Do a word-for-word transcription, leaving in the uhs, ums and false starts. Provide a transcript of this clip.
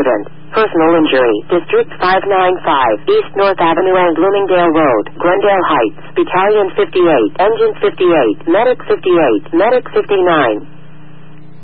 accident. Personal injury. District five ninety-five, East North Avenue and Bloomingdale Road, Glendale Heights. Battalion fifty-eight, Engine fifty-eight, Medic fifty-eight, Medic fifty-nine.